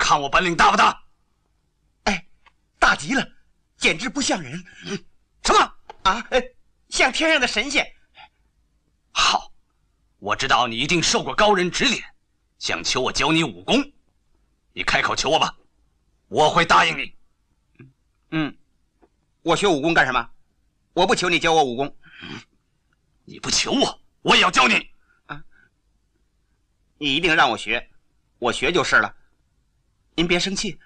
看我本领大不大？ 哎，大极了，简直不像人。 什么啊？像天上的神仙。 好，我知道你一定受过高人指点，想求我教你武功，你开口求我吧，我会答应你。 我学武功干什么？我不求你教我武功。 你不求我，我也要教你。 你一定让我学，我学就是了。您别生气。